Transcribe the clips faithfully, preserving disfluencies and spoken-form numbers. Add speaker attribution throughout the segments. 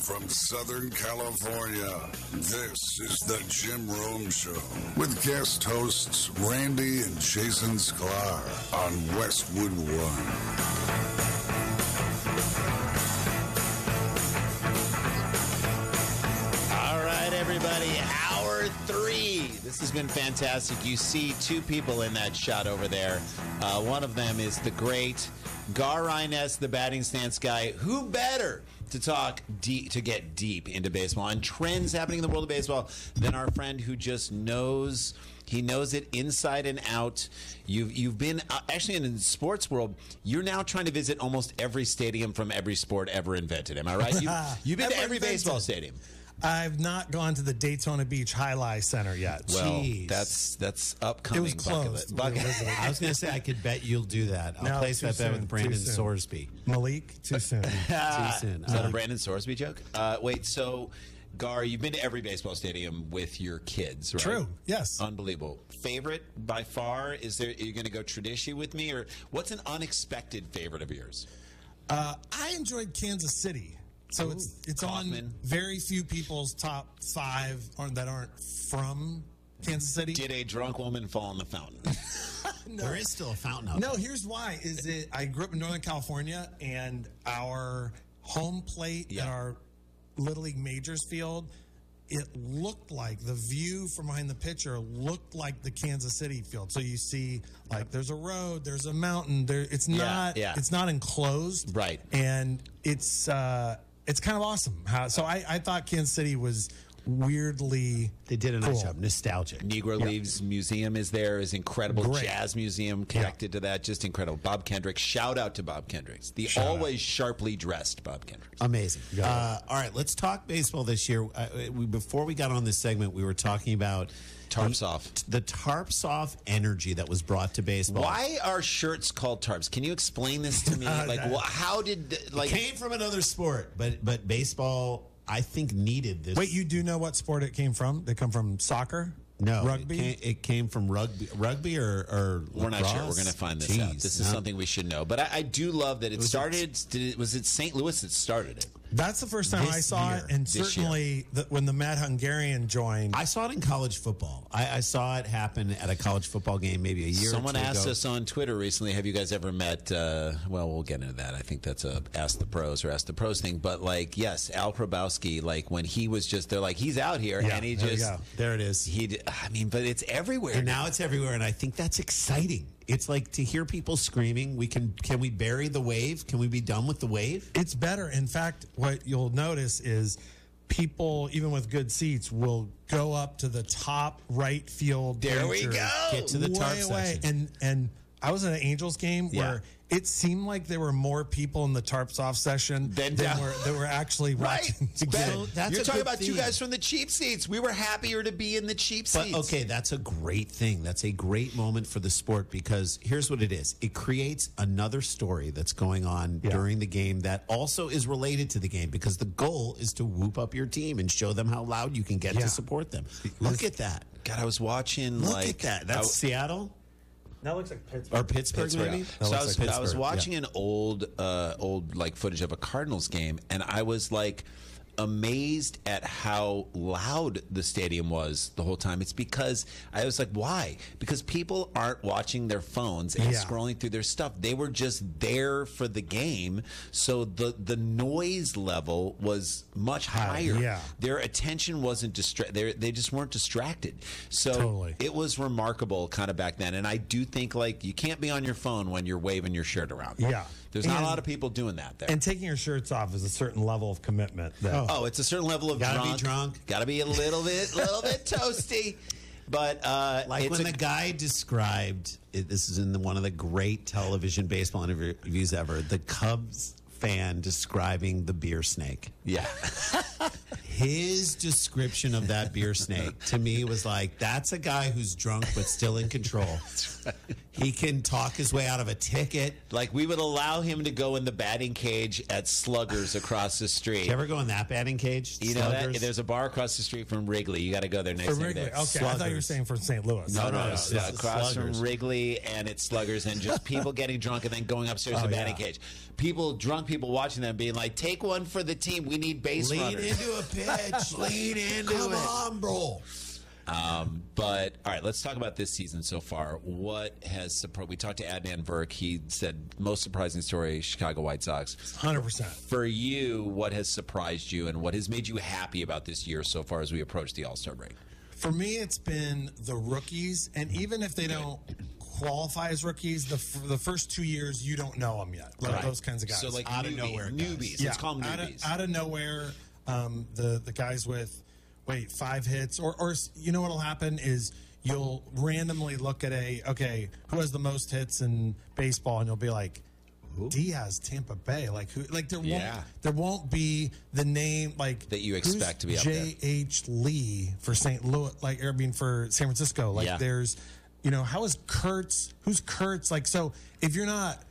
Speaker 1: from Southern California, this is the Jim Rome Show with guest hosts Randy and Jason Sklar on Westwood One.
Speaker 2: Everybody, hour three. This has been fantastic. You see two people in that shot over there. Uh, one of them is the great Gar Ryness, the batting stance guy. Who better to talk deep, to get deep into baseball and trends happening in the world of baseball than our friend who just knows. He knows it inside and out. You've you've been uh, actually in the sports world. You're now trying to visit almost every stadium from every sport ever invented. Am I right? You've, you've been to every baseball stadium.
Speaker 3: I've not gone to the Daytona Beach Highlight Center yet.
Speaker 2: Well,
Speaker 3: Jeez.
Speaker 2: that's that's upcoming.
Speaker 3: It was closed.
Speaker 2: Bucket list.
Speaker 4: I was going to say, I could bet you'll do that. I'll
Speaker 3: No,
Speaker 4: place
Speaker 3: too
Speaker 4: that bet
Speaker 3: soon,
Speaker 4: with Brandon
Speaker 3: too soon.
Speaker 4: Sorsby.
Speaker 3: Malik, too soon.
Speaker 4: Too soon.
Speaker 2: Is that
Speaker 4: Uh,
Speaker 2: a Brandon Sorsby joke? Uh, wait, so, Gar, you've been to every baseball stadium with your kids, right?
Speaker 3: True, yes.
Speaker 2: Unbelievable. Favorite by far? Is there? Are you going to go tradition with me, or what's an unexpected favorite of yours?
Speaker 3: Uh, I enjoyed Kansas City. So
Speaker 2: Ooh,
Speaker 3: it's it's
Speaker 2: Kaufman.
Speaker 3: on very few people's top five or that aren't from Kansas City.
Speaker 2: Did a drunk woman fall in the fountain?
Speaker 3: No.
Speaker 4: There is still a fountain out
Speaker 3: No, here's why. Is it I grew up in Northern California, and our home plate
Speaker 2: Yeah.
Speaker 3: at our Little League Majors field, it looked like the view from behind the pitcher looked like the Kansas City field. So you see, like, there's a road, there's a mountain. There, it's
Speaker 2: Yeah,
Speaker 3: not,
Speaker 2: yeah.
Speaker 3: it's not enclosed,
Speaker 2: Right.
Speaker 3: And it's uh, it's kind of awesome. How, so I, I thought Kansas City was weirdly
Speaker 4: They did a nice
Speaker 3: cool.
Speaker 4: job. Nostalgic.
Speaker 2: Negro Leaves Museum is there, is incredible.
Speaker 3: Great.
Speaker 2: Jazz Museum connected to that, just incredible. Bob Kendrick, shout out to Bob Kendrick, the
Speaker 3: Shout
Speaker 2: always sharply dressed Bob Kendrick.
Speaker 4: Amazing. Uh, all right, let's talk baseball this year. Uh, we, before we got on this segment, we were talking about
Speaker 2: Tarps
Speaker 4: the,
Speaker 2: off.
Speaker 4: the tarps off energy that was brought to baseball.
Speaker 2: Why are shirts called tarps? Can you explain this to me? Like, wh- how did like?
Speaker 4: It came from another sport, but but baseball, I think, needed this.
Speaker 3: Wait, you do know what sport it came from? They come from soccer?
Speaker 4: No,
Speaker 3: Rugby?
Speaker 4: It came, it came from rugby, rugby or, or
Speaker 2: We're not sure. We're
Speaker 4: lacrosse?
Speaker 2: going to find this
Speaker 4: Jeez,
Speaker 2: out. This is
Speaker 4: no.
Speaker 2: something we should know. But I, I do love that it,
Speaker 4: was
Speaker 2: started. Did it, was it Saint Louis that started it?
Speaker 3: That's the first time
Speaker 4: This
Speaker 3: I saw
Speaker 4: year.
Speaker 3: it, and
Speaker 2: This
Speaker 3: certainly the, when the Mad Hungarian joined.
Speaker 4: I saw it in college football. I, I saw it happen at a college football game maybe a year
Speaker 2: Someone
Speaker 4: or two
Speaker 2: asked
Speaker 4: ago.
Speaker 2: us on Twitter recently, have you guys ever met, uh, well, we'll get into that. I think that's a Ask the Pros or Ask the Pros thing. But, like, yes, Al Krabowski, like, when he was just, they're like, he's out here.
Speaker 3: Yeah,
Speaker 2: and he
Speaker 3: there we
Speaker 2: just,
Speaker 3: go.
Speaker 4: There it is.
Speaker 2: he, d- I mean, but it's everywhere.
Speaker 4: And now it's everywhere, and I think that's exciting. It's like to hear people screaming. We can can we bury the wave? Can we be done with the wave?
Speaker 3: It's better. In fact, what you'll notice is people, even with good seats, will go up to the top right field.
Speaker 2: There we
Speaker 3: bleachers,
Speaker 2: go.
Speaker 4: Get to the tarp
Speaker 3: way away.
Speaker 4: section.
Speaker 3: And and I was at an Angels game
Speaker 2: Yeah.
Speaker 3: where it seemed like there were more people in the tarps off session
Speaker 2: Then
Speaker 3: than
Speaker 2: down.
Speaker 3: were that were actually
Speaker 2: Right.
Speaker 3: watching. the
Speaker 2: Ben,
Speaker 3: game.
Speaker 4: that's
Speaker 2: you're
Speaker 4: a
Speaker 2: talking
Speaker 4: good
Speaker 2: about two
Speaker 4: theme.
Speaker 2: guys from the cheap seats. We were happier to be in the cheap
Speaker 4: But
Speaker 2: seats.
Speaker 4: okay, that's a great thing. That's a great moment for the sport because here's what it is. It creates another story that's going on
Speaker 3: Yeah.
Speaker 4: during the game that also is related to the game because the goal is to whoop up your team and show them how loud you can get
Speaker 3: Yeah.
Speaker 4: to support them. Look at that.
Speaker 2: God, I was watching,
Speaker 4: Look
Speaker 2: like.
Speaker 4: at that. That's
Speaker 2: I-
Speaker 4: Seattle
Speaker 3: That looks like Pittsburgh.
Speaker 4: or Pittsburgh,
Speaker 2: Pittsburgh.
Speaker 4: maybe?
Speaker 2: So I
Speaker 4: looks
Speaker 2: was,
Speaker 4: like
Speaker 2: I was
Speaker 4: Pittsburgh,
Speaker 2: watching
Speaker 4: yeah.
Speaker 2: an old, uh, old like footage of a Cardinals game, and I was like amazed at how loud the stadium was the whole time. It's because I was like, why? Because people aren't watching their phones and
Speaker 3: Yeah.
Speaker 2: scrolling through their stuff. They were just there for the game, so the the noise level was much higher.
Speaker 3: yeah.
Speaker 2: Their attention wasn't distra- they they just weren't distracted. So
Speaker 3: Totally.
Speaker 2: it was remarkable kind of back then. And I do think, like, you can't be on your phone when you're waving your shirt around.
Speaker 3: Yeah.
Speaker 2: There's not
Speaker 3: And-
Speaker 2: a lot of people doing that there.
Speaker 3: And taking your shirts off is a certain level of commitment. That,
Speaker 2: oh, it's a certain level of
Speaker 4: Gotta be
Speaker 2: drunk.
Speaker 4: drunk.
Speaker 2: Got to be a little bit, little bit toasty. But uh,
Speaker 4: Like
Speaker 2: it's
Speaker 4: when
Speaker 2: a,
Speaker 4: the guy described, it, this is in the, one of the great television baseball interviews ever, the Cubs fan describing the beer snake.
Speaker 2: yeah.
Speaker 4: His description of that beer snake to me was like, that's a guy who's drunk but still in control. He can talk his way out of a ticket.
Speaker 2: Like, we would allow him to go in the batting cage at Sluggers across the street.
Speaker 4: You ever go in that batting cage?
Speaker 2: You know that?
Speaker 4: Sluggers?
Speaker 2: There's a bar across the street from Wrigley. You got to go there next
Speaker 3: For
Speaker 2: time
Speaker 3: Wrigley.
Speaker 2: there.
Speaker 3: Okay, I thought you were
Speaker 4: Sluggers.
Speaker 3: saying for Saint Louis.
Speaker 2: No, no,
Speaker 4: no,
Speaker 2: no.
Speaker 4: this
Speaker 2: Yeah,
Speaker 4: is
Speaker 2: across
Speaker 4: Sluggers.
Speaker 2: from Wrigley, and it's Sluggers, and just people getting drunk and then going upstairs
Speaker 3: Oh,
Speaker 2: to the batting
Speaker 3: yeah.
Speaker 2: cage. People, drunk people watching them being like, take one for the team. We need base
Speaker 4: Lean
Speaker 2: runners.
Speaker 4: into a pitch. Lean into
Speaker 2: Come
Speaker 4: it.
Speaker 2: on,
Speaker 4: bro.
Speaker 2: Um, but all right, let's talk about this season so far. What has surprised? We talked to Adnan Verk. He said most surprising story: Chicago White Sox.
Speaker 3: one hundred percent.
Speaker 2: For you, what has surprised you, and what has made you happy about this year so far as we approach the All Star break?
Speaker 3: For me, it's been the rookies, and even if they don't qualify as rookies, the f- the first two years you don't know them yet. Like
Speaker 2: Right.
Speaker 3: those kinds of guys.
Speaker 2: So like
Speaker 4: Out of
Speaker 2: newbie-
Speaker 4: nowhere guys.
Speaker 2: newbies.
Speaker 3: yeah,
Speaker 2: Let's call them
Speaker 3: out of,
Speaker 2: newbies.
Speaker 3: out of nowhere, um, the the guys with wait five hits, or or you know what'll happen is you'll randomly look at a okay who has the most hits in baseball, and you'll be like. Diaz, Tampa Bay, like who? Like there won't
Speaker 2: Yeah.
Speaker 3: there won't be the name like
Speaker 2: That you
Speaker 3: who's
Speaker 2: expect to be up
Speaker 3: J H Lee for Saint Louis, like I mean for San Francisco. Like
Speaker 2: Yeah.
Speaker 3: there's, you know, how is Kurtz? Who's Kurtz? Like so, if you're not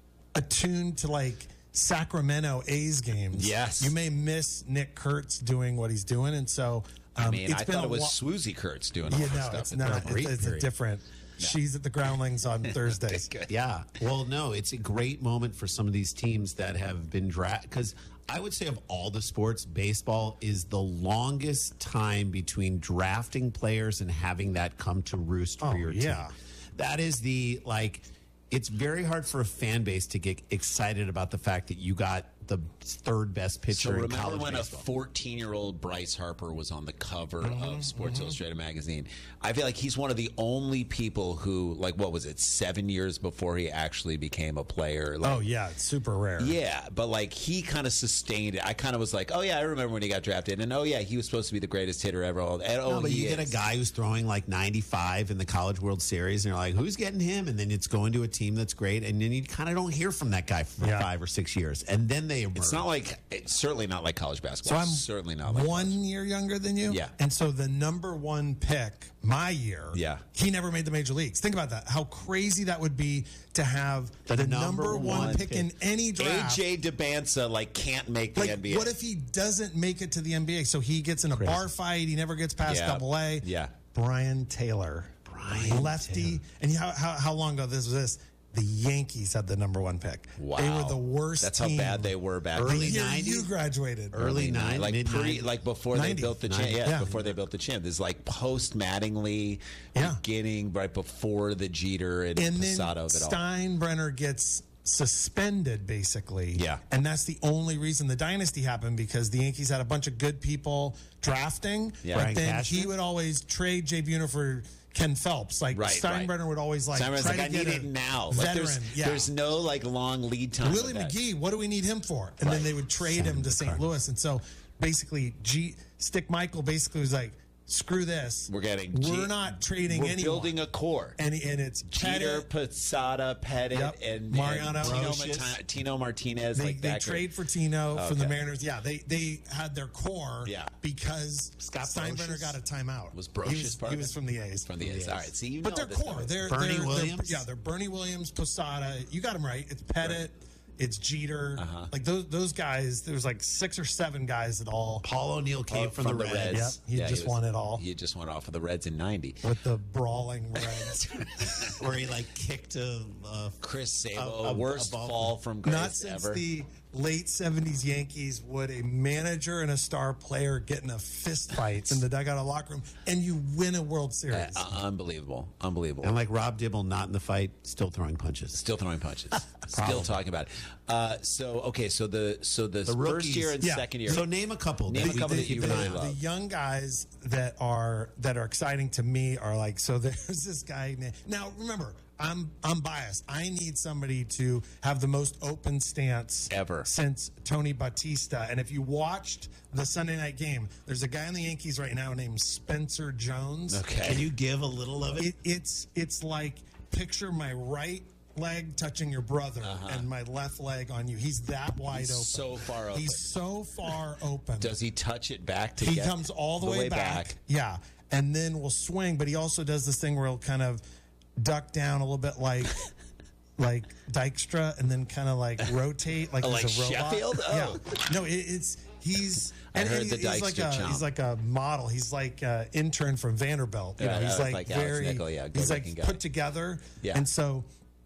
Speaker 3: attuned to like Sacramento A's games,
Speaker 2: Yes.
Speaker 3: you may miss Nick Kurtz doing what he's doing, and so um,
Speaker 2: I mean,
Speaker 3: it's
Speaker 2: I
Speaker 3: been
Speaker 2: thought
Speaker 3: a
Speaker 2: it was
Speaker 3: wa-
Speaker 2: Swoozy Kurtz doing all
Speaker 3: Yeah,
Speaker 2: this
Speaker 3: no,
Speaker 2: stuff.
Speaker 3: it's
Speaker 2: It's
Speaker 3: not.
Speaker 2: a
Speaker 3: It's,
Speaker 2: great
Speaker 3: it's a
Speaker 2: period.
Speaker 3: different. She's at the Groundlings on Thursdays.
Speaker 4: Yeah. Well, no, it's a great moment for some of these teams that have been drafted. Because I would say of all the sports, baseball is the longest time between drafting players and having that come to roost for
Speaker 3: Oh,
Speaker 4: your
Speaker 3: yeah.
Speaker 4: team. That is the, like, it's very hard for a fan base to get excited about the fact that you got the third best
Speaker 2: So
Speaker 4: pitcher in
Speaker 2: remember
Speaker 4: college
Speaker 2: when
Speaker 4: baseball.
Speaker 2: a fourteen-year-old Bryce Harper was on the cover
Speaker 3: Mm-hmm,
Speaker 2: of Sports Illustrated magazine? I feel like he's one of the only people who, like, what was it, seven years before he actually became a player? Like,
Speaker 3: Oh yeah, it's super rare.
Speaker 2: yeah, but like he kind of sustained it. I kind of was like, oh yeah, I remember when he got drafted, and oh yeah, he was supposed to be the greatest hitter ever. And oh,
Speaker 4: No, but
Speaker 2: he
Speaker 4: you get a
Speaker 2: is.
Speaker 4: guy who's throwing like ninety-five in the College World Series, and you're like, who's getting him? And then it's going to a team that's great, and then you kind of don't hear from that guy for
Speaker 3: Yeah.
Speaker 4: five or six years, and then they emerge.
Speaker 2: It's not like it's certainly not like college
Speaker 3: So
Speaker 2: basketball.
Speaker 3: I'm
Speaker 2: certainly not like
Speaker 3: one
Speaker 2: college.
Speaker 3: year younger than you.
Speaker 2: Yeah.
Speaker 3: And so the number one pick my year.
Speaker 2: Yeah.
Speaker 3: He never made the major leagues. Think about that. How crazy that would be to have
Speaker 4: The
Speaker 3: the,
Speaker 4: number
Speaker 3: number, one,
Speaker 4: one
Speaker 3: pick,
Speaker 4: pick.
Speaker 3: in any draft.
Speaker 2: A J DeBanza like can't make the
Speaker 3: Like,
Speaker 2: N B A.
Speaker 3: what if he doesn't make it to the N B A? So he gets in a bar fight. He never gets past
Speaker 2: Yeah.
Speaker 3: double A.
Speaker 2: Yeah.
Speaker 3: Brian Taylor.
Speaker 4: Brian
Speaker 3: Lefty. And how, how, how long ago this was this? The Yankees had the number one pick.
Speaker 2: Wow,
Speaker 3: They were the worst
Speaker 2: That's
Speaker 3: team.
Speaker 2: how bad they were back
Speaker 3: The
Speaker 4: Early
Speaker 3: year
Speaker 4: nineties?
Speaker 3: you graduated.
Speaker 4: Early nine-
Speaker 2: like
Speaker 4: mid-
Speaker 2: pre,
Speaker 4: nineties.
Speaker 2: like before they
Speaker 3: ninety.
Speaker 2: built the champ.
Speaker 4: ninety.
Speaker 2: Yeah,
Speaker 3: Yeah.
Speaker 2: before they built the champ. This is like post Mattingly,
Speaker 3: Yeah.
Speaker 2: beginning right before the Jeter and,
Speaker 3: And then
Speaker 2: Posada of it all.
Speaker 3: Steinbrenner gets suspended, basically.
Speaker 2: Yeah.
Speaker 3: And that's the only reason the dynasty happened, because the Yankees had a bunch of good people drafting.
Speaker 2: Yeah.
Speaker 3: But
Speaker 4: Brian
Speaker 3: then
Speaker 4: Cashman?
Speaker 3: he would always trade Jay Buhner for Ken Phelps. Like
Speaker 2: Right,
Speaker 3: Steinbrenner
Speaker 2: right.
Speaker 3: would always like
Speaker 2: Steinbrenner's
Speaker 3: try
Speaker 2: like,
Speaker 3: to
Speaker 2: I
Speaker 3: get
Speaker 2: need
Speaker 3: a
Speaker 2: it now. Like,
Speaker 3: veteran.
Speaker 2: there's,
Speaker 3: yeah.
Speaker 2: there's no like long lead time.
Speaker 3: Willie
Speaker 2: with that.
Speaker 3: McGee, what do we need him for? And
Speaker 2: Right.
Speaker 3: then they would trade him to Saint
Speaker 4: Cardinals.
Speaker 3: Louis. And so basically, G Stick Michael basically was like, screw this.
Speaker 2: We're getting.
Speaker 3: We're
Speaker 2: G-
Speaker 3: not trading
Speaker 2: We're
Speaker 3: anyone.
Speaker 2: building a core.
Speaker 3: and, and it's
Speaker 2: Jeter,
Speaker 3: Pettit.
Speaker 2: Posada, Pettit,
Speaker 3: Yep.
Speaker 2: and
Speaker 3: Mariano.
Speaker 2: and Tino,
Speaker 3: Roches.
Speaker 2: Marti- Tino Martinez.
Speaker 3: They,
Speaker 2: like
Speaker 3: they
Speaker 2: that group.
Speaker 3: trade for Tino from the
Speaker 2: Okay.
Speaker 3: Mariners. Yeah, they they had their core.
Speaker 2: Yeah.
Speaker 3: because
Speaker 4: Scott
Speaker 3: Steinbrenner
Speaker 4: Brocious?
Speaker 3: got a timeout.
Speaker 2: Was
Speaker 3: he
Speaker 2: Brocious
Speaker 3: was,
Speaker 2: part
Speaker 3: he
Speaker 2: of
Speaker 3: was
Speaker 2: it?
Speaker 3: from the A's.
Speaker 2: From the A's. All right. See, you
Speaker 3: But
Speaker 2: know
Speaker 3: they're
Speaker 2: this
Speaker 3: core.
Speaker 2: stuff.
Speaker 3: They're
Speaker 4: Bernie
Speaker 3: they're, they're-
Speaker 4: Williams?
Speaker 3: yeah, they're Bernie Williams, Posada. You got them right. It's Pettit. It's Jeter.
Speaker 2: Uh-huh.
Speaker 3: Like those those guys. There was like six or seven guys that all
Speaker 4: Paul O'Neill came
Speaker 2: Oh,
Speaker 4: from, the Reds.
Speaker 3: Yep, he just
Speaker 2: was-
Speaker 3: won it all.
Speaker 2: He just won off of the Reds in ninety.
Speaker 3: with the brawling Reds.
Speaker 4: where he like kicked a. Uh,
Speaker 2: Chris Sabo,
Speaker 4: A- a-
Speaker 2: worst
Speaker 4: a ball.
Speaker 2: fall from grace
Speaker 3: Not since
Speaker 2: ever.
Speaker 3: the late seventies Yankees would a manager and a star player get in a fist fight in the dugout of locker room, and you win a World Series.
Speaker 2: Uh, unbelievable, unbelievable.
Speaker 4: and like Rob Dibble, not in the fight, still throwing punches.
Speaker 2: Still throwing punches. Still talking about it. Uh, so okay, so the so the,
Speaker 4: The
Speaker 2: first
Speaker 4: rookies.
Speaker 2: year and
Speaker 3: Yeah.
Speaker 2: second year.
Speaker 4: So name a couple.
Speaker 2: Name
Speaker 4: that
Speaker 2: a couple
Speaker 4: we-
Speaker 2: that you
Speaker 3: the,
Speaker 2: really
Speaker 3: the
Speaker 2: love.
Speaker 3: young guys that are that are exciting to me are like, so there's this guy na- now remember I'm I'm biased. I need somebody to have the most open stance
Speaker 2: Ever.
Speaker 3: since Tony Batista. And if you watched the Sunday night game, there's a guy in the Yankees right now named Spencer Jones.
Speaker 2: Okay.
Speaker 4: Can you give a little of it?
Speaker 3: It, it's it's like picture my right leg touching your brother and my left leg on you. He's that wide
Speaker 2: He's
Speaker 3: open.
Speaker 2: so far open.
Speaker 3: He's so far open.
Speaker 2: Does he touch it back to
Speaker 3: he
Speaker 2: get
Speaker 3: comes all the, way, back. Yeah. And then will swing, but he also does this thing where he'll kind of duck down a little bit like like Dykstra, and then kind of like rotate like,
Speaker 2: Oh,
Speaker 3: he's
Speaker 2: like
Speaker 3: a robot.
Speaker 2: Sheffield? Oh.
Speaker 3: Yeah. No, it, it's he's.
Speaker 2: I
Speaker 3: and,
Speaker 2: heard
Speaker 3: and
Speaker 2: the
Speaker 3: he's like
Speaker 2: Dykstra
Speaker 3: a
Speaker 2: chomp.
Speaker 3: he's like a model. He's like an intern from Vanderbilt. You
Speaker 2: Yeah,
Speaker 3: know,
Speaker 2: yeah,
Speaker 3: he's
Speaker 2: it's
Speaker 3: like,
Speaker 2: like Alex
Speaker 3: very
Speaker 2: Nickel, yeah,
Speaker 3: he's like
Speaker 2: good-looking guy.
Speaker 3: put together.
Speaker 2: Yeah.
Speaker 3: And so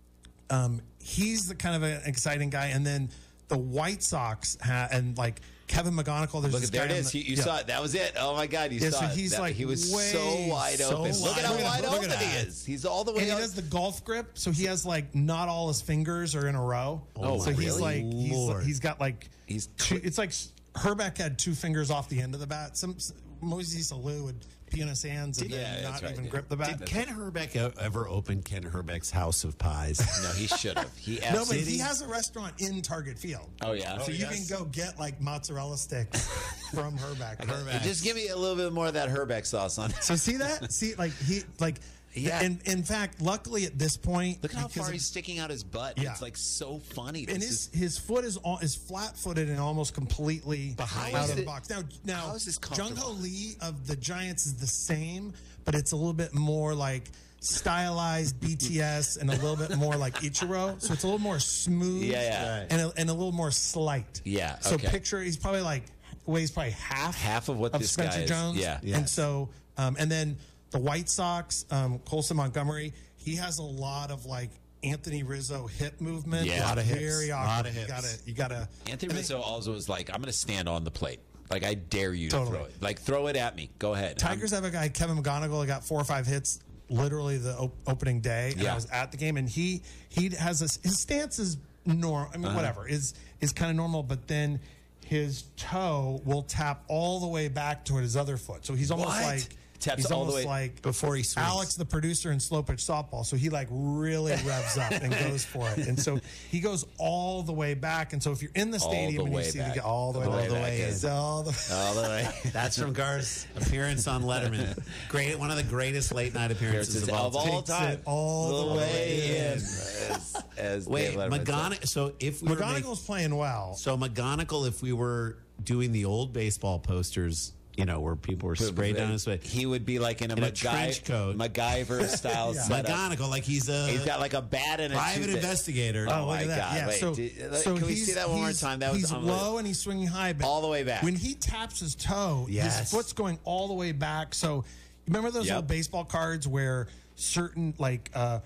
Speaker 3: um, he's the kind of an exciting guy. And then the White Sox ha- and like Kevin McGonigal. There's
Speaker 2: Look
Speaker 3: this
Speaker 2: at there
Speaker 3: guy
Speaker 2: it
Speaker 3: on
Speaker 2: is.
Speaker 3: the-
Speaker 2: You, you
Speaker 3: yeah.
Speaker 2: saw it. That was it. Oh my God, you
Speaker 3: Yeah,
Speaker 2: saw
Speaker 3: so
Speaker 2: it.
Speaker 3: he's
Speaker 2: That-
Speaker 3: like
Speaker 2: he was
Speaker 3: way
Speaker 2: so wide
Speaker 3: so
Speaker 2: open. Look at how
Speaker 3: wide.
Speaker 2: wide
Speaker 3: Look at
Speaker 2: open
Speaker 3: that.
Speaker 2: he is. He's all the way
Speaker 3: And he
Speaker 2: up.
Speaker 3: does the golf grip, so he has like not all his fingers are in a row.
Speaker 2: Oh,
Speaker 3: so he's
Speaker 2: really?
Speaker 3: like he's,
Speaker 4: Lord.
Speaker 3: he's got like
Speaker 2: He's
Speaker 3: two, it's like Herbeck had two fingers off the end of the bat. Some Moisés Alou would pee on his hands and
Speaker 2: Yeah,
Speaker 3: then
Speaker 2: that's
Speaker 3: not
Speaker 2: right,
Speaker 3: even
Speaker 2: yeah.
Speaker 3: grip the bat.
Speaker 4: Did Ken Herbeck e- ever open Ken Herbeck's House of Pies?
Speaker 2: No, he should have. He
Speaker 3: No, but
Speaker 2: absolutely.
Speaker 3: he has a restaurant in Target Field.
Speaker 2: Oh yeah.
Speaker 3: So you
Speaker 4: yes.
Speaker 3: can go get like mozzarella sticks from Herbeck.
Speaker 2: Hey, just give me a little bit more of that Herbeck sauce on.
Speaker 3: So see that? See, like he like.
Speaker 2: Yeah.
Speaker 3: And in fact, luckily at this point,
Speaker 2: Look at how
Speaker 3: because
Speaker 2: far
Speaker 3: of-
Speaker 2: he's sticking out his butt.
Speaker 3: Yeah.
Speaker 2: It's like so funny.
Speaker 3: and
Speaker 2: This
Speaker 3: his his foot is all, is flat footed and almost completely
Speaker 2: Behind
Speaker 3: out
Speaker 2: it.
Speaker 3: of the box. Now now
Speaker 2: How is this
Speaker 3: Jung
Speaker 2: comfortable?
Speaker 3: Ho Lee of the Giants is the same, but it's a little bit more like stylized B T S and a little bit more like Ichiro. So it's a little more smooth,
Speaker 2: Yeah, yeah.
Speaker 3: and a, and a little more slight.
Speaker 2: Yeah,
Speaker 3: So
Speaker 2: okay.
Speaker 3: picture he's probably like weighs probably half
Speaker 2: Half of what this guy
Speaker 3: Spencer
Speaker 2: is.
Speaker 3: Jones.
Speaker 2: Yeah.
Speaker 3: And
Speaker 4: Yes.
Speaker 3: so um, and then the White Sox, um, Colson Montgomery, he has a lot of like Anthony Rizzo hip movement.
Speaker 2: Yeah.
Speaker 3: It's
Speaker 2: Lot
Speaker 4: of hips.
Speaker 3: Very
Speaker 4: Lot
Speaker 3: awkward.
Speaker 4: of
Speaker 3: You
Speaker 4: hips.
Speaker 3: gotta, you gotta.
Speaker 2: Anthony
Speaker 3: and
Speaker 2: Rizzo also was like, I'm going to stand on the plate. Like, I dare you to
Speaker 3: Totally.
Speaker 2: throw it. Like, throw it at me. Go ahead.
Speaker 3: Tigers have a guy, Kevin McGonigal, got four or five hits literally the op- opening day. And
Speaker 2: Yeah.
Speaker 3: I was at the game, and he he has this, his stance is normal. I mean,
Speaker 2: Uh-huh.
Speaker 3: whatever is is kind of normal, but then his toe will tap all the way back toward his other foot. So he's almost
Speaker 2: What?
Speaker 3: like
Speaker 2: Taps
Speaker 3: he's
Speaker 2: all the
Speaker 3: almost
Speaker 2: way
Speaker 3: like
Speaker 4: before he swings.
Speaker 3: Alex, the producer in Slow Pitch Softball. So he like really revs up and goes for it, and so he goes all the way back. And so if you're in the
Speaker 2: All
Speaker 3: stadium
Speaker 2: the
Speaker 3: and you
Speaker 2: way
Speaker 3: see
Speaker 2: back.
Speaker 3: the guy all the way
Speaker 2: All
Speaker 3: back,
Speaker 2: the way
Speaker 3: it's
Speaker 2: in.
Speaker 3: all the
Speaker 2: all the way.
Speaker 4: That's from Gar's appearance on Letterman. Great, one of the greatest late night appearances of all
Speaker 2: of
Speaker 4: time.
Speaker 2: all
Speaker 3: Takes
Speaker 2: time.
Speaker 3: it all the way
Speaker 2: in.
Speaker 3: in.
Speaker 2: As, as
Speaker 4: Wait,
Speaker 2: Dave Letterman said.
Speaker 4: McGonigal. So if we were make-
Speaker 3: McGonigal's playing well.
Speaker 4: so McGonigal, if we were doing the old baseball posters, you know, where people were sprayed down his face,
Speaker 2: He would be like in a,
Speaker 4: In a
Speaker 2: MacGy-
Speaker 4: trench coat.
Speaker 2: MacGyver style setup.
Speaker 4: McGonigal, like he's a
Speaker 2: He's got like a bat and a
Speaker 4: private
Speaker 2: toothpick.
Speaker 4: investigator.
Speaker 2: Oh,
Speaker 3: look
Speaker 2: my
Speaker 3: at that.
Speaker 2: God.
Speaker 3: Yeah,
Speaker 2: Wait,
Speaker 3: so,
Speaker 2: did-
Speaker 3: so
Speaker 2: can we
Speaker 3: he's-
Speaker 2: see that one more
Speaker 3: he's-
Speaker 2: time? That was
Speaker 3: he's
Speaker 2: unbelievable.
Speaker 3: low and he's swinging high, but
Speaker 2: All the way back.
Speaker 3: When he taps his toe,
Speaker 4: Yes.
Speaker 3: his foot's going all the way back. So remember those
Speaker 2: Yep.
Speaker 3: old baseball cards where certain like uh,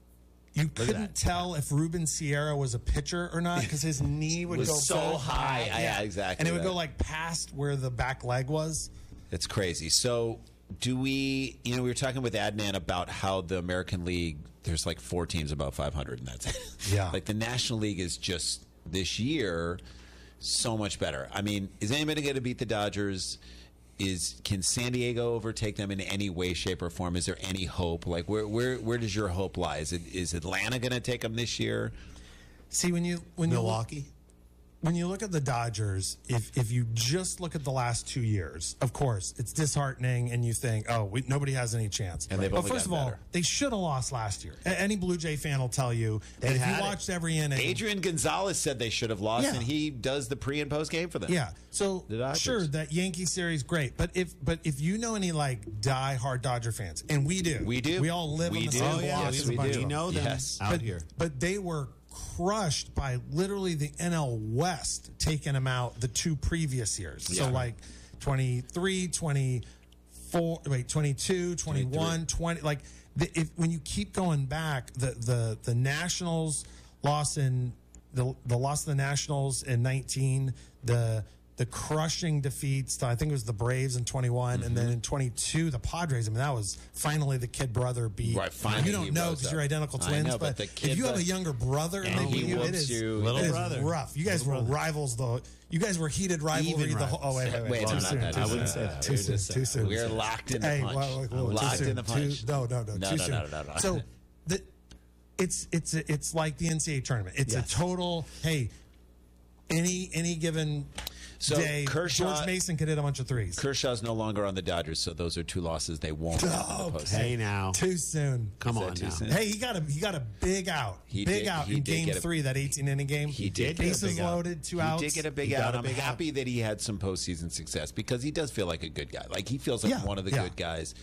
Speaker 3: you couldn't
Speaker 4: that.
Speaker 3: tell if Ruben Sierra was a pitcher or not because his knee would
Speaker 2: Was
Speaker 3: go
Speaker 2: so
Speaker 3: so
Speaker 2: high. Yeah, exactly
Speaker 3: and it would
Speaker 2: that.
Speaker 3: go like past where the back leg was.
Speaker 2: It's crazy. So, do we, you know, we were talking with Adnan about how the American League, there's like four teams above five hundred, and that's it.
Speaker 3: Yeah.
Speaker 2: Like the National League is just, this year, so much better. I mean, is anybody going to beat the Dodgers? Is Can San Diego overtake them in any way, shape, or form? Is there any hope? Like, where where where does your hope lie? Is, it, is Atlanta going to take them this year?
Speaker 3: See when you when you look,
Speaker 4: Milwaukee.
Speaker 3: when you look at the Dodgers, if if you just look at the last two years, of course, it's disheartening, and you think, oh, we, nobody has any chance.
Speaker 2: And they've
Speaker 3: but
Speaker 2: only
Speaker 3: first of
Speaker 2: gotten
Speaker 3: all,
Speaker 2: better.
Speaker 3: they should have lost last year. A- Any Blue Jay fan will tell you that if
Speaker 4: had
Speaker 3: you
Speaker 4: it.
Speaker 3: watched every inning,
Speaker 2: Adrian Gonzalez said they should have lost,
Speaker 3: Yeah.
Speaker 2: and he does the pre and post game for them.
Speaker 3: yeah. So
Speaker 2: The Dodgers.
Speaker 3: sure, that Yankee series great, but if but if you know any like die hard Dodger fans, and we do,
Speaker 2: We do.
Speaker 3: we all live
Speaker 2: We
Speaker 3: on the
Speaker 2: do.
Speaker 3: same
Speaker 2: Oh,
Speaker 3: block.
Speaker 2: yeah,
Speaker 3: There's
Speaker 2: yes,
Speaker 3: a
Speaker 2: we
Speaker 3: bunch
Speaker 2: do.
Speaker 3: of
Speaker 4: We
Speaker 3: them.
Speaker 4: know them
Speaker 2: Yes.
Speaker 4: out
Speaker 3: but,
Speaker 4: here.
Speaker 3: But they were crushed by literally the N L West taking them out the two previous years. So
Speaker 2: Yeah.
Speaker 3: like twenty-three, twenty-four, wait, twenty-two, twenty-one, twenty. Like the, if when you keep going back, the the the Nationals lost in the the loss of the Nationals in nineteen, the the crushing defeats to, I think it was the Braves in twenty-one, and then in twenty-two the Padres. I mean, that was finally the kid brother beat.
Speaker 2: Right, finally
Speaker 3: you don't
Speaker 2: he
Speaker 3: know
Speaker 2: rose
Speaker 3: because
Speaker 2: up.
Speaker 3: you're identical
Speaker 2: I
Speaker 3: twins,
Speaker 2: know, but
Speaker 3: but,
Speaker 2: the
Speaker 3: if
Speaker 2: kid
Speaker 3: you have a
Speaker 2: does-
Speaker 3: younger brother,
Speaker 2: And
Speaker 3: than
Speaker 2: he
Speaker 3: you, it
Speaker 2: whoops
Speaker 3: is
Speaker 2: you.
Speaker 4: Little
Speaker 3: it is
Speaker 4: brother.
Speaker 3: rough. You guys were rivals though. You guys were heated rivalry.
Speaker 4: Even
Speaker 3: The whole, oh wait, wait, wait,
Speaker 2: Wait,
Speaker 3: too
Speaker 2: no,
Speaker 3: soon.
Speaker 2: not that.
Speaker 3: Too
Speaker 2: I
Speaker 3: soon.
Speaker 2: wouldn't say that.
Speaker 3: Too
Speaker 2: We're
Speaker 3: soon.
Speaker 2: just-
Speaker 3: Too soon.
Speaker 2: we're locked in the
Speaker 3: Hey,
Speaker 2: punch.
Speaker 3: well, well, too
Speaker 2: Locked
Speaker 3: soon.
Speaker 2: in the punch.
Speaker 3: Too- no, no, no.
Speaker 2: No,
Speaker 3: too
Speaker 2: no,
Speaker 3: soon.
Speaker 2: no, no, no.
Speaker 3: So the it's it's it's like the N C double A tournament. It's
Speaker 4: Yes.
Speaker 3: a total. Hey, any any given
Speaker 2: So
Speaker 3: day,
Speaker 2: Kershaw-
Speaker 3: George Mason could hit a bunch of threes.
Speaker 2: Kershaw's no longer on the Dodgers, so those are two losses they won't have in the postseason.
Speaker 4: Hey now,
Speaker 3: Too soon.
Speaker 4: come
Speaker 2: Is that
Speaker 4: on
Speaker 2: too
Speaker 4: now.
Speaker 2: soon?
Speaker 3: Hey, he got a he got a big out,
Speaker 2: He
Speaker 3: big
Speaker 2: did-
Speaker 3: out
Speaker 2: he
Speaker 3: in
Speaker 2: did
Speaker 3: Game
Speaker 2: get a-
Speaker 3: Three, that eighteen inning game.
Speaker 2: He did get a
Speaker 3: bases
Speaker 4: big out.
Speaker 3: loaded, two
Speaker 2: He
Speaker 3: outs.
Speaker 2: did get a big
Speaker 4: He got
Speaker 2: out.
Speaker 4: a
Speaker 2: I'm
Speaker 4: big out.
Speaker 2: happy that he had some postseason success because he does feel like a good guy. Like he feels like
Speaker 3: Yeah,
Speaker 2: one of the
Speaker 3: yeah.
Speaker 2: good guys.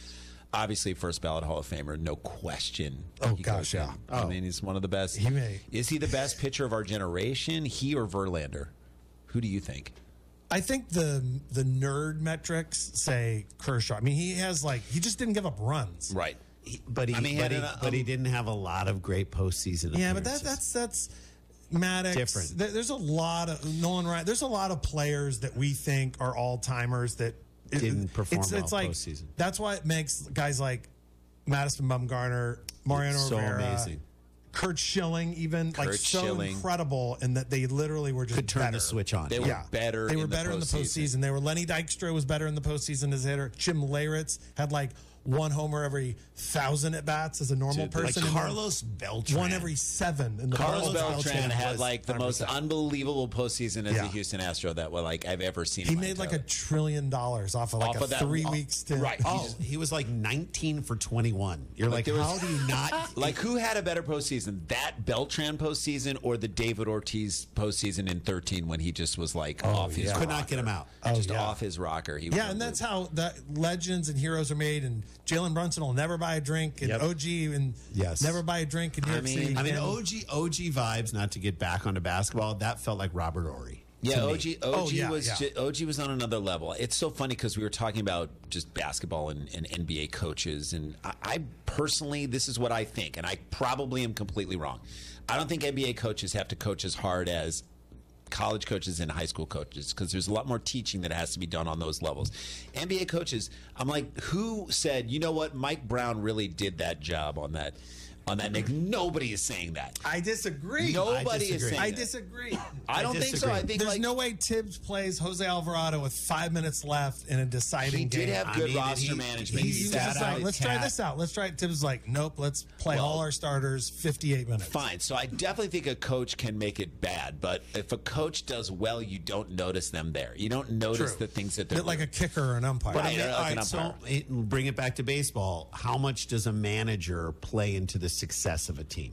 Speaker 2: obviously first ballot Hall of Famer, no question.
Speaker 3: Oh,
Speaker 2: He
Speaker 3: gosh,
Speaker 2: goes in.
Speaker 3: yeah.
Speaker 2: I
Speaker 3: Oh.
Speaker 2: mean, he's one of the best.
Speaker 3: He may-
Speaker 2: Is he the best pitcher of our generation? He or Verlander? Who do you think?
Speaker 3: I think the the nerd metrics say Kershaw. I mean, he has like he just didn't give up runs.
Speaker 2: Right.
Speaker 4: He- but he,
Speaker 2: I mean, he
Speaker 4: but,
Speaker 2: had
Speaker 4: he,
Speaker 2: an-
Speaker 4: but he
Speaker 2: um,
Speaker 4: didn't have a lot of great postseason.
Speaker 3: Yeah, but that,
Speaker 4: appearances.
Speaker 3: that's that's Maddox.
Speaker 4: Different.
Speaker 3: There- There's a lot of Nolan Ryan. There's a lot of players that we think are all timers that it-
Speaker 4: Didn't perform
Speaker 3: It's, it's
Speaker 4: well
Speaker 3: like
Speaker 4: postseason.
Speaker 3: that's why it makes guys like Madison Bumgarner, Mariano
Speaker 4: So
Speaker 3: Rivera,
Speaker 4: amazing.
Speaker 3: Kurt Schilling, even like
Speaker 2: Kurt
Speaker 3: so
Speaker 2: Schilling.
Speaker 3: incredible, and that they literally were just
Speaker 4: could turn
Speaker 3: better.
Speaker 4: the switch on.
Speaker 2: They were
Speaker 3: Yeah,
Speaker 2: better.
Speaker 3: They were
Speaker 2: in the
Speaker 3: better in the
Speaker 2: postseason.
Speaker 3: postseason. They were Lenny Dykstra was better in the postseason as a hitter. Jim Leyritz had like one homer every thousand at bats as a normal
Speaker 2: Dude, like
Speaker 3: person. and
Speaker 4: Carlos Beltran.
Speaker 3: one every seven in the
Speaker 2: Carlos
Speaker 3: postseason.
Speaker 2: Beltran had
Speaker 4: was
Speaker 2: like the most
Speaker 3: one hundred percent.
Speaker 2: unbelievable postseason as
Speaker 3: Yeah.
Speaker 2: a Houston Astro that well, like I've ever seen.
Speaker 3: He
Speaker 2: in my
Speaker 3: made like
Speaker 2: entire
Speaker 3: a trillion dollars off of like
Speaker 2: Off
Speaker 3: a
Speaker 2: of that-
Speaker 3: three
Speaker 2: oh,
Speaker 3: week stint.
Speaker 2: right.
Speaker 4: Oh, he was like nineteen for twenty-one. You're like,
Speaker 2: there was-
Speaker 4: how do you not?
Speaker 2: Like, who had a better postseason, that Beltran postseason or the David Ortiz postseason in thirteen when he just was like off his
Speaker 3: yeah.
Speaker 4: could
Speaker 2: rocker.
Speaker 4: not get him out.
Speaker 3: Oh,
Speaker 2: just
Speaker 3: yeah.
Speaker 2: off his rocker. He was
Speaker 3: Yeah, and that's how that legends and heroes are made. And Jalen Brunson will never buy a drink, and
Speaker 4: Yep.
Speaker 3: O G and
Speaker 4: Yes.
Speaker 3: never buy a drink in New
Speaker 2: I
Speaker 3: York
Speaker 2: mean-
Speaker 3: City.
Speaker 4: I mean,
Speaker 3: again.
Speaker 4: O G O G vibes. Not to get back onto basketball, that felt like Robert Ory.
Speaker 2: Yeah,
Speaker 4: to me.
Speaker 2: O G O G
Speaker 3: Oh, yeah,
Speaker 2: was
Speaker 3: yeah.
Speaker 2: ju- O G was on another level. It's so funny because we were talking about just basketball and, and N B A coaches, and I, I personally, this is what I think, and I probably am completely wrong. I don't think N B A coaches have to coach as hard as college coaches and high school coaches because there's a lot more teaching that has to be done on those levels. N B A coaches, I'm like, who said, you know what, Mike Brown really did that job on that on that Nick? Nobody is saying that.
Speaker 3: I disagree.
Speaker 2: Nobody is
Speaker 4: disagree.
Speaker 2: saying
Speaker 3: I
Speaker 2: that.
Speaker 3: disagree.
Speaker 2: I don't think so.
Speaker 4: disagree.
Speaker 2: I think
Speaker 3: There's
Speaker 2: like,
Speaker 3: no way Tibbs plays Jose Alvarado with five minutes left in a deciding
Speaker 2: he
Speaker 3: game.
Speaker 2: did have
Speaker 4: I
Speaker 2: good
Speaker 4: mean,
Speaker 2: roster
Speaker 4: he-
Speaker 2: management.
Speaker 3: He,
Speaker 4: he
Speaker 3: he was
Speaker 4: sat
Speaker 3: just
Speaker 4: out
Speaker 3: like, let's
Speaker 4: Cat.
Speaker 3: try this out. Let's try it. Tibbs was like, nope, let's play
Speaker 2: Well-
Speaker 3: all our starters fifty-eight minutes.
Speaker 2: Fine. So I definitely think a coach can make it bad, but if a coach does well, you don't notice them there. You don't notice
Speaker 3: True.
Speaker 2: the things that they're
Speaker 3: Bit like a
Speaker 2: doing.
Speaker 3: kicker or an umpire.
Speaker 2: Right.
Speaker 4: I mean,
Speaker 2: like
Speaker 4: all
Speaker 2: an
Speaker 4: right, so
Speaker 2: umpire.
Speaker 4: it, bring it back to baseball. How much does a manager play into the success of a team?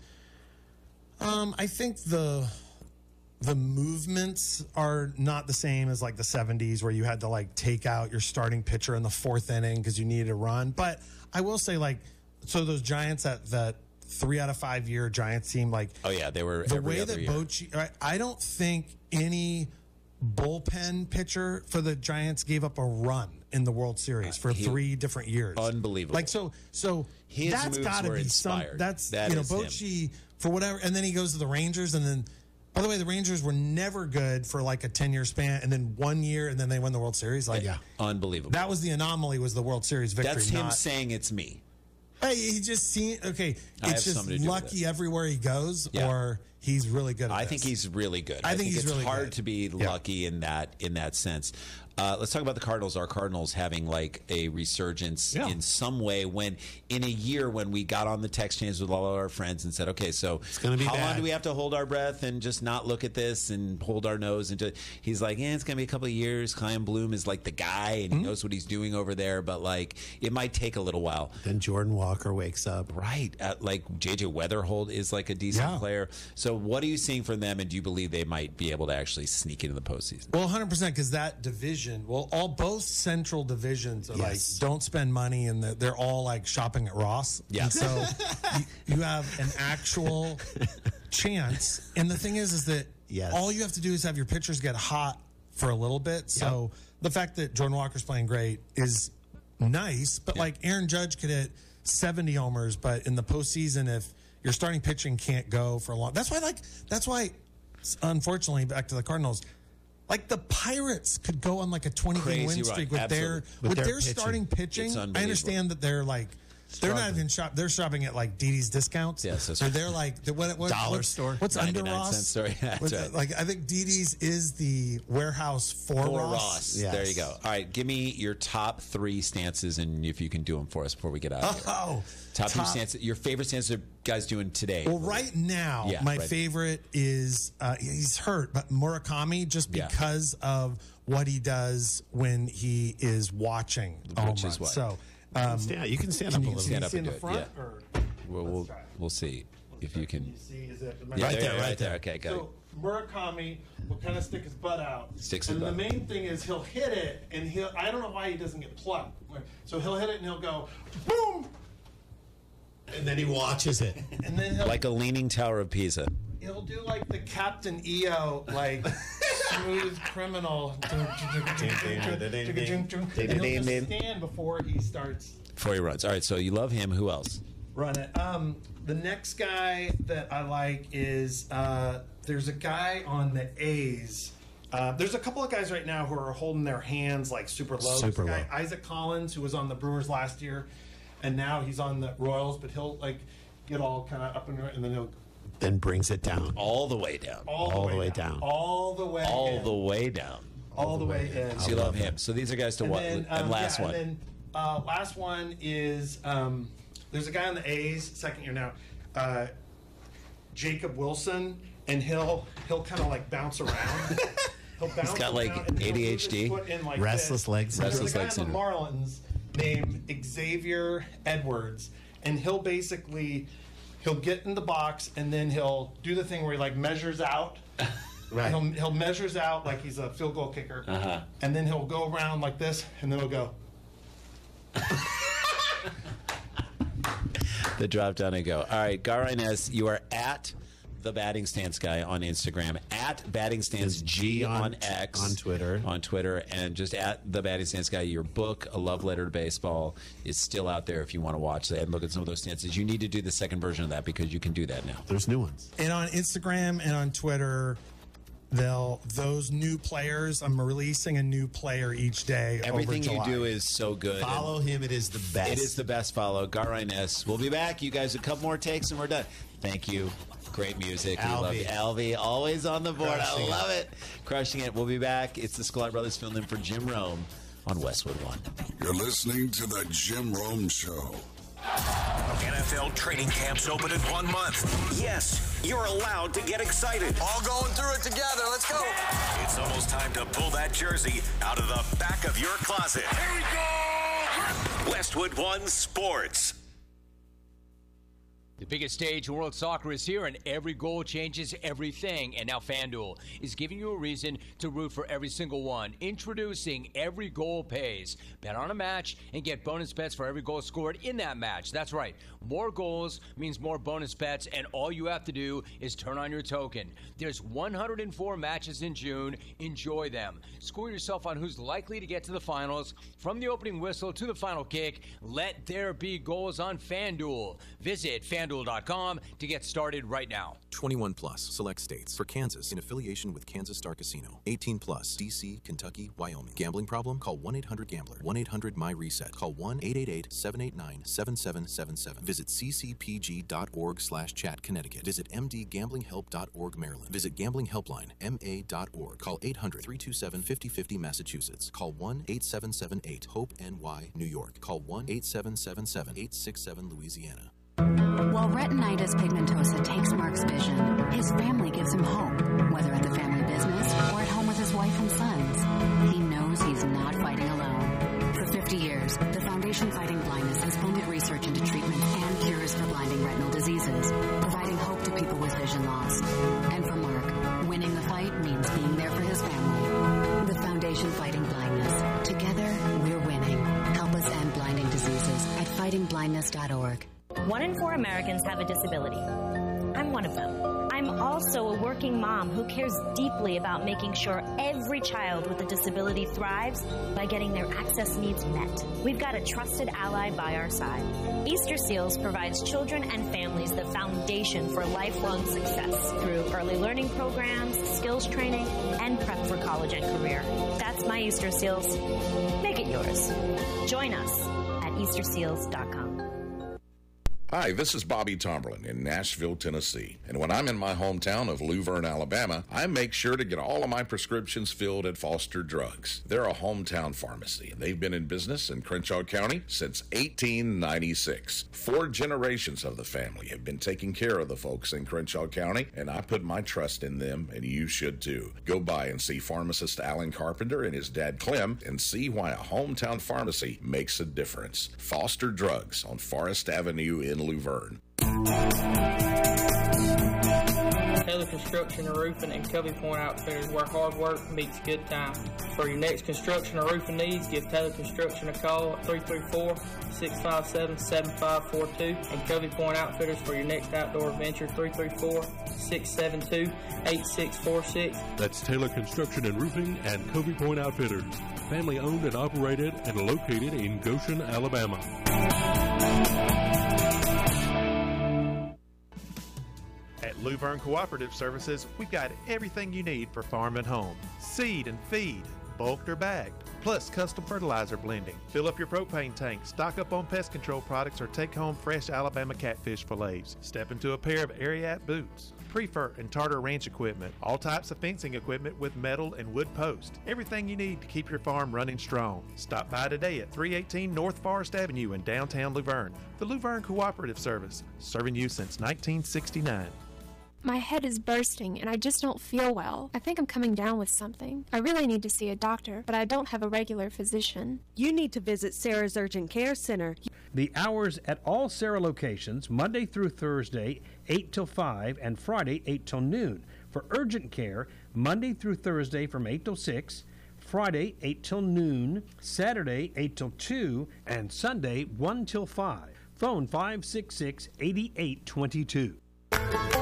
Speaker 3: Um, I think the the movements are not the same as like the seventies where you had to like take out your starting pitcher in the fourth inning because you needed a run. But I will say like so those Giants that that three out of five year Giants team like
Speaker 2: Oh yeah, they were
Speaker 3: the
Speaker 2: every
Speaker 3: way
Speaker 2: other
Speaker 3: that
Speaker 2: year.
Speaker 3: Bochy I, I don't think any bullpen pitcher for the Giants gave up a run in the World Series for
Speaker 2: he-
Speaker 3: three different years.
Speaker 2: Unbelievable.
Speaker 3: Like so so
Speaker 2: His
Speaker 3: that's
Speaker 2: moves
Speaker 3: got to
Speaker 2: were
Speaker 3: be some
Speaker 2: inspired.
Speaker 3: that's
Speaker 2: That
Speaker 3: you know
Speaker 2: is him.
Speaker 3: Bochy for whatever and then he goes to the Rangers and then by the way the Rangers were never good for like a ten year span and then one year and then they win the World Series like
Speaker 2: Yeah, unbelievable.
Speaker 3: that was the anomaly was the World Series victory.
Speaker 2: That's him
Speaker 3: not-
Speaker 2: saying it's me.
Speaker 3: Hey, he just seen okay.
Speaker 2: I have
Speaker 3: It's just
Speaker 2: something to do with
Speaker 3: lucky everywhere he goes,
Speaker 2: Yeah.
Speaker 3: or he's really good. at
Speaker 2: I
Speaker 3: this.
Speaker 2: think he's really good.
Speaker 3: I think he's
Speaker 2: it's
Speaker 3: really
Speaker 2: hard
Speaker 3: good.
Speaker 2: to be
Speaker 3: Yeah.
Speaker 2: lucky in that in that sense. Uh, let's talk about the Cardinals. Our Cardinals having like a resurgence
Speaker 3: Yeah.
Speaker 2: in some way when in a year when we got on the text chains with all of our friends and said, okay, so
Speaker 4: gonna be
Speaker 2: how long
Speaker 4: bad.
Speaker 2: do we have to hold our breath and just not look at this and hold our nose into? He's like, yeah, it's gonna be a couple of years. Chaim Bloom is like the guy and
Speaker 3: Hmm?
Speaker 2: he knows what he's doing over there, but like it might take a little while.
Speaker 4: Then Jordan Walker wakes up.
Speaker 2: Right. Uh, like J J Weatherholt is like a decent
Speaker 3: Yeah.
Speaker 2: player. So what are you seeing from them, and do you believe they might be able to actually sneak into the postseason?
Speaker 3: well, one hundred percent because that division. Well, all both central divisions are
Speaker 4: Yes.
Speaker 3: like don't spend money, and they're, they're all like shopping at Ross.
Speaker 2: Yeah.
Speaker 3: And so you, you have an actual chance. And the thing is, is that
Speaker 4: Yes.
Speaker 3: all you have to do is have your pitchers get hot for a little bit. So the fact that Jordan Walker's playing great is nice, but like Aaron Judge could hit seventy homers, but in the postseason, if your starting pitching can't go for a long, that's why like that's why, unfortunately, back to the Cardinals. Like the Pirates could go on like a twenty game
Speaker 2: Crazy
Speaker 3: win
Speaker 2: run.
Speaker 3: streak with their
Speaker 2: Absolutely.
Speaker 3: with,
Speaker 4: With their
Speaker 3: their,
Speaker 4: pitching.
Speaker 3: starting pitching.
Speaker 2: It's
Speaker 3: I
Speaker 2: unbelievable.
Speaker 3: understand that they're like they're not even shop. They're shopping at like Didi's discounts.
Speaker 2: Yes, that's
Speaker 3: so
Speaker 2: right.
Speaker 3: they're like the, what, what,
Speaker 4: Dollar
Speaker 3: what's,
Speaker 4: store.
Speaker 3: What's under
Speaker 2: ninety-nine
Speaker 3: Ross?
Speaker 2: cents store. Yeah, that's
Speaker 3: What's-
Speaker 2: right.
Speaker 3: Like I think Didi's is the warehouse for,
Speaker 2: For
Speaker 3: Ross.
Speaker 2: Ross.
Speaker 4: Yes.
Speaker 2: There you go. All right, give me your top three stances, and if you can do them for us before we get out of here.
Speaker 3: Oh,
Speaker 2: Top, three stances. Your favorite stances are guys doing today.
Speaker 3: Well, right now,
Speaker 2: Yeah,
Speaker 3: my
Speaker 2: right.
Speaker 3: favorite is uh, he's hurt, but Murakami just
Speaker 2: Yeah.
Speaker 3: because of what he does when he is watching a home
Speaker 2: Which is
Speaker 3: run.
Speaker 2: what?
Speaker 3: So, um,
Speaker 4: Stand, you can stand
Speaker 3: can
Speaker 4: up a
Speaker 3: you,
Speaker 4: little
Speaker 3: can
Speaker 2: stand
Speaker 3: you
Speaker 2: up
Speaker 3: see in
Speaker 2: and
Speaker 3: the
Speaker 2: do it,
Speaker 3: front?
Speaker 2: yeah.
Speaker 3: Or,
Speaker 2: We'll, we'll, we'll see if you can.
Speaker 3: see, is it,
Speaker 2: Yeah,
Speaker 4: Right there,
Speaker 2: yeah,
Speaker 4: right there.
Speaker 2: Okay, got
Speaker 3: So Murakami will kind of stick his butt out.
Speaker 2: Sticks his
Speaker 3: and
Speaker 2: butt.
Speaker 3: the main thing is he'll hit it, and he'll, I don't know why he doesn't get plucked. So he'll hit it, and he'll go, boom!
Speaker 4: And then he watches it.
Speaker 3: And then he'll,
Speaker 2: Like a leaning tower of Pisa.
Speaker 3: he'll do like the Captain E O, like, smooth criminal. And he'll just stand before he starts.
Speaker 2: Before he runs. All right, so you love him. Who else?
Speaker 3: Run it. Um, the next guy that I like is uh, there's a guy on the A's. Uh, there's a couple of guys right now who are holding their hands like super low.
Speaker 4: Super
Speaker 3: This guy,
Speaker 4: low.
Speaker 3: Isaac Collins, who was on the Brewers last year, and now he's on the Royals. But he'll like get all kind of up and and then he'll
Speaker 4: Then brings it down.
Speaker 2: All the way down.
Speaker 3: all,
Speaker 4: All
Speaker 3: the way, down. all the way,
Speaker 2: All
Speaker 3: in.
Speaker 2: the way down.
Speaker 3: all the way in.
Speaker 2: So you love him. So these are guys to
Speaker 3: And
Speaker 2: what?
Speaker 3: then,
Speaker 2: And
Speaker 3: um,
Speaker 2: last
Speaker 3: yeah,
Speaker 2: one.
Speaker 3: And then uh, last one is um, there's a guy on the A's, second year now, uh, Jacob Wilson, and he'll he'll kind of like bounce around. He'll bounce
Speaker 2: got, like,
Speaker 3: around and he'll
Speaker 2: A D
Speaker 3: move
Speaker 2: H D?
Speaker 3: his foot in like
Speaker 4: Restless
Speaker 3: this.
Speaker 4: leg syndrome.
Speaker 3: There's
Speaker 2: Restless
Speaker 3: a guy
Speaker 2: leg
Speaker 3: on the Marlins named Xavier Edwards, and he'll basically he'll get in the box and then he'll do the thing where he like measures out.
Speaker 4: Right.
Speaker 3: He'll, he'll measures out like he's a field goal kicker,
Speaker 2: Uh-huh.
Speaker 3: and then he'll go around like this, and then he'll go.
Speaker 2: The drop down and go. All right, Gar Inez, you are at the Batting Stance Guy on Instagram, at Batting Stance G on,
Speaker 4: on-
Speaker 2: X,
Speaker 4: on Twitter.
Speaker 2: on Twitter, and just at the Batting Stance Guy. Your book, A Love Letter to Baseball, is still out there if you want to watch that and look at some of those stances. You need to do the second version of that because you can do that now.
Speaker 4: There's new ones.
Speaker 3: And on Instagram and on Twitter, they'll those new players. I'm releasing a new player each day.
Speaker 2: Everything
Speaker 3: over
Speaker 2: you
Speaker 3: July.
Speaker 2: do is so good.
Speaker 4: Follow him. It is the best.
Speaker 2: It is the best follow. Gar Inez. We'll be back. You guys, a couple more takes and we're done. Thank you. Great music. We love
Speaker 4: Alvy.
Speaker 2: it. Alvy, always on the board.
Speaker 4: Crushing
Speaker 2: I
Speaker 4: it.
Speaker 2: love it. Crushing it. We'll be back. It's the Sklar Brothers filling in for Jim Rome on Westwood One.
Speaker 1: You're listening to the Jim Rome Show.
Speaker 5: N F L training camps open in one month. Yes, you're allowed to get excited.
Speaker 6: All going through it together. Let's go.
Speaker 5: It's almost time to pull that jersey out of the back of your closet. Here we go. Westwood One Sports.
Speaker 7: The biggest stage in world soccer is here, and every goal changes everything. And now FanDuel is giving you a reason to root for every single one. Introducing Every Goal Pays. Bet on a match and get bonus bets for every goal scored in that match. That's right. More goals means more bonus bets, and all you have to do is turn on your token. There's one hundred four matches in June. Enjoy them. Score yourself on who's likely to get to the finals. From the opening whistle to the final kick, let there be goals on FanDuel. Visit FanDuel dot com to get started right now.
Speaker 8: twenty-one plus, select states. For Kansas, in affiliation with Kansas Star Casino. eighteen plus, D C, Kentucky, Wyoming. Gambling problem? Call one eight hundred gambler. one eight hundred my reset. Call one eight eight eight, seven eight nine, seven seven seven seven. Visit c c p g dot org slash chat Connecticut. Visit m d gambling help dot org Maryland. Visit Gambling Helpline, m a dot org. Call eight hundred, three two seven, five oh five oh Massachusetts. Call one eight seven seven eight, hope N Y, New York. Call one eight seven seven seven, eight six seven Louisiana.
Speaker 9: While retinitis pigmentosa takes Mark's vision, his family gives him hope, whether at the family business or at home with his wife and sons. He knows he's not fighting alone. For fifty years, the Foundation Fighting Blindness has funded research into treatments and cures for blinding retinal diseases, providing hope to people with vision loss. And for Mark, winning the fight means being there for his family. The Foundation Fighting Blindness. Together, we're winning. Help us end blinding diseases at fighting blindness dot org.
Speaker 10: One in four Americans have a disability. I'm one of them. I'm also a working mom who cares deeply about making sure every child with a disability thrives by getting their access needs met. We've got a trusted ally by our side. Easter Seals provides children and families the foundation for lifelong success through early learning programs, skills training, and prep for college and career. That's my Easter Seals. Make it yours. Join us at easter seals dot com.
Speaker 11: Hi, this is Bobby Tomberlin in Nashville, Tennessee. And when I'm in my hometown of Luverne, Alabama, I make sure to get all of my prescriptions filled at Foster Drugs. They're a hometown pharmacy, and they've been in business in Crenshaw County since eighteen ninety-six. Four generations of the family have been taking care of the folks in Crenshaw County, and I put my trust in them, and you should too. Go by and see pharmacist Alan Carpenter and his dad Clem and see why a hometown pharmacy makes a difference. Foster Drugs on Forest Avenue in Luverne.
Speaker 12: Taylor Construction and Roofing and Covey Point Outfitters, where hard work meets good time. For your next construction or roofing needs, give Taylor Construction a call at three three four, six five seven, seven five four two and Covey Point Outfitters for your next outdoor adventure, three three four, six seven two, eight six four six.
Speaker 13: That's Taylor Construction and Roofing and Covey Point Outfitters. Family owned and operated and located in Goshen, Alabama.
Speaker 14: At Luverne Cooperative Services, we've got everything you need for farm and home. Seed and feed, bulked or bagged, plus custom fertilizer blending. Fill up your propane tank, stock up on pest control products, or take home fresh Alabama catfish fillets. Step into a pair of Ariat boots, Prefer and Tartar Ranch equipment, all types of fencing equipment with metal and wood posts. Everything you need to keep your farm running strong. Stop by today at three eighteen North Forest Avenue in downtown Luverne. The Luverne Cooperative Service, serving you since nineteen sixty-nine.
Speaker 15: My head is bursting and I just don't feel well. I think I'm coming down with something. I really need to see a doctor, but I don't have a regular physician.
Speaker 16: You need to visit Sarah's Urgent Care Center.
Speaker 17: The hours at all Sarah locations, Monday through Thursday, eight till five, and Friday, eight till noon. For urgent care, Monday through Thursday from eight till six, Friday, eight till noon, Saturday, eight till two, and Sunday, one till five. Phone five six six, eight eight two two.